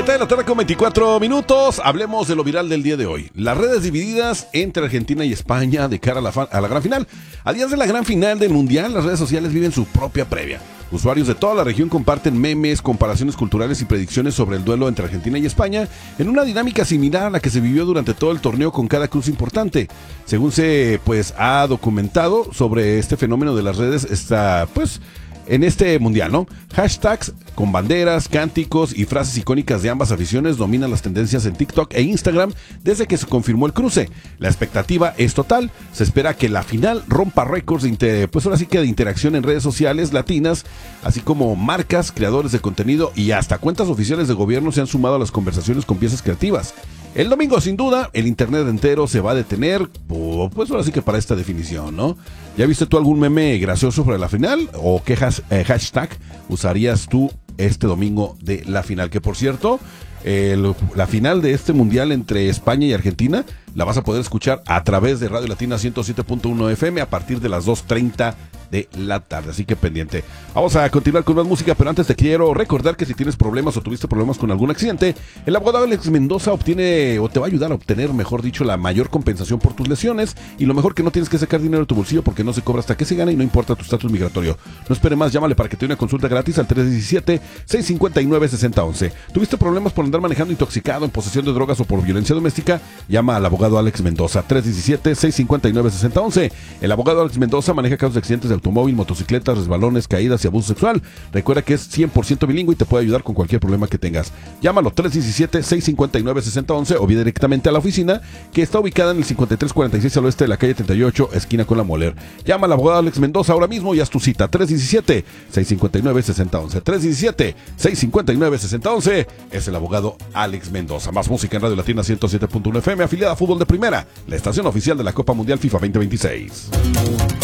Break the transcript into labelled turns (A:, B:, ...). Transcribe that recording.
A: 7 de la tarde con 24 minutos. Hablemos de lo viral del día de hoy. Las redes divididas entre Argentina y España de cara a la gran final. A días de la gran final del Mundial, las redes sociales viven su propia previa. Usuarios de toda la región comparten memes, comparaciones culturales y predicciones sobre el duelo entre Argentina y España en una dinámica similar a la que se vivió durante todo el torneo con cada cruce importante. Según se ha documentado sobre este fenómeno de las redes, en este mundial, ¿no? Hashtags con banderas, cánticos y frases icónicas de ambas aficiones dominan las tendencias en TikTok e Instagram desde que se confirmó el cruce. La expectativa es total. Se espera que la final rompa récords de interacción en redes sociales latinas, así como marcas, creadores de contenido y hasta cuentas oficiales de gobierno se han sumado a las conversaciones con piezas creativas. El domingo, sin duda, el internet entero se va a detener, para esta definición, ¿no? ¿Ya viste tú algún meme gracioso sobre la final? ¿O qué hashtag usarías tú este domingo de la final? Que por cierto, la final de este mundial entre España y Argentina la vas a poder escuchar a través de Radio Latina 107.1 FM a partir de las 2:30 de la tarde, así que pendiente. Vamos a continuar con más música, pero antes te quiero recordar que si tienes problemas o tuviste problemas con algún accidente, el abogado Alex Mendoza te va a ayudar a obtener, mejor dicho, la mayor compensación por tus lesiones, y lo mejor que no tienes que sacar dinero de tu bolsillo porque no se cobra hasta que se gana y no importa tu estatus migratorio. No espere más, llámale para que te dé una consulta gratis al 317-659-6011. ¿Tuviste problemas por andar manejando intoxicado, en posesión de drogas o por violencia doméstica? Llama al abogado Alex Mendoza, 317-659-6011. El abogado Alex Mendoza maneja casos de accidentes de automóvil, motocicletas, resbalones, caídas y abuso sexual. Recuerda que es 100% bilingüe y te puede ayudar con cualquier problema que tengas. Llámalo 317-659-6011 o ve directamente a la oficina, que está ubicada en el 5346 al oeste de la calle 38, esquina con la Moller. Llama al abogado Alex Mendoza ahora mismo y haz tu cita. 317-659-6011. 317-659-6011 es el abogado Alex Mendoza. Más música en Radio Latina 107.1 FM, afiliada a Fútbol de Primera, la estación oficial de la Copa Mundial FIFA 2026.